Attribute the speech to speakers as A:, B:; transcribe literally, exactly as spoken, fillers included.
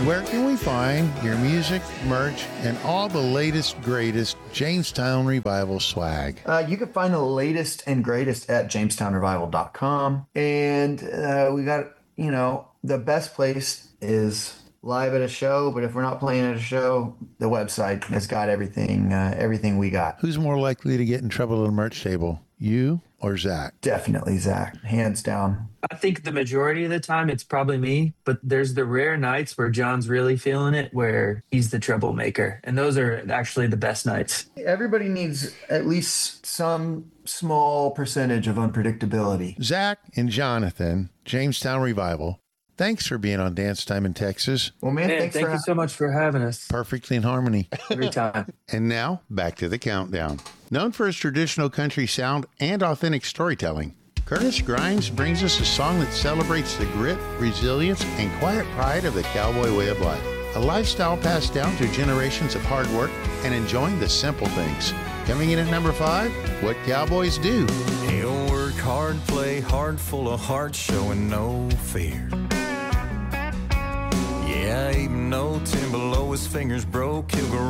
A: Where can we find your music, merch, and all the latest, greatest Jamestown Revival swag?
B: Uh, you can find the latest and greatest at jamestown revival dot com. And uh, we got, you know, the best place is live at a show, but if we're not playing at a show, the website has got everything, uh, everything we got.
A: Who's more likely to get in trouble at a merch table, you or Zach?
B: Definitely Zach, hands down.
C: I think the majority of the time it's probably me, but there's the rare nights where John's really feeling it, where he's the troublemaker. And those are actually the best nights.
B: Everybody needs at least some small percentage of unpredictability.
A: Zach and Jonathan, Jamestown Revival, thanks for being on Dance Time in Texas.
B: Well, man,
C: Man,
B: thanks
C: thank
B: for
C: you
B: ha-
C: so much for having us
A: Perfectly in harmony.
C: every time.
A: And now, back to the countdown. Known for his traditional country sound and authentic storytelling, Curtis Grimes brings us a song that celebrates the grit, resilience, and quiet pride of the cowboy way of life. A lifestyle passed down through generations of hard work and enjoying the simple things. Coming in at number five, What Cowboys Do.
D: He'll work hard, play hard, full of heart, showing no fear. Yeah, even though ten below his fingers broke, he'll go